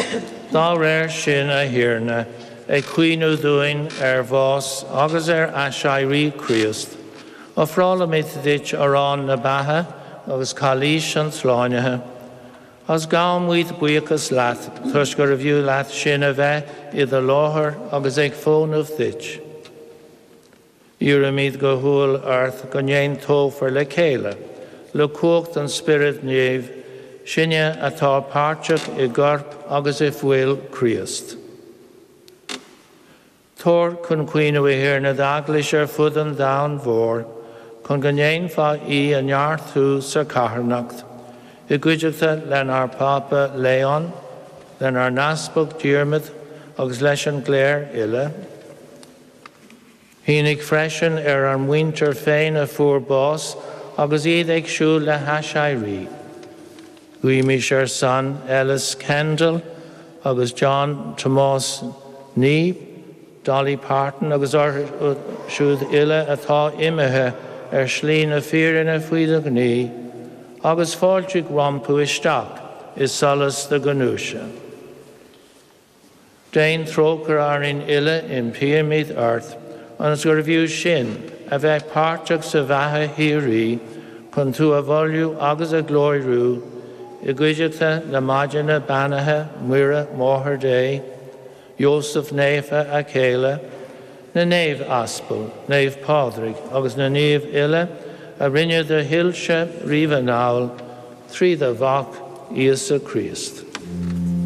Dá réir sin a hiarna, cuiinú dúin bhás agus ashairí Christ. Ó frála méid dit arán na bathe agus chalís an sláinethe. As gá muid buchas leat, tuis go bhfiú leat sin a bheith idir láthair agus ag fónmh dit. Iúra míad go thuail arth go ndéon tófar le céile, le cuacht an spirit néamh, sinne atá páirteach I gcorp agus I bhfuil Christ. Tóir chun cuiinú I hiarna d'aglis ar fud an domhan mhór, chun go ndéon fá an neartú sa catharnacht. I gcuideachta len ar pápa Léon, len ar naspach Diarmid agus leis an gléir ile. Hínig freisin ar an muintir féin a fuair bás agus iad ag siúil le hashairí. Guimish ar son Ellis Kendall agus John Thomas Nee, Dolly Parton agus siúd ile atá imethe ar slín a fírinne faoide gní, agus fáilte rompu isteach is solas de ganúise. Déin trócar arin ile in Pyramid Earth, ans gur bhfiú sin a bheith páirteach sa bheithe hirí chun tú a bholiú agus a glóirú I gcuideachta le maidine banathe muire máthair dé, Joseph néfa a chéile, na néamh aspel, néamh pádraig agus na néamh ile a rinne de hilse riomh an áil, tríd a bhach Iesu Christ.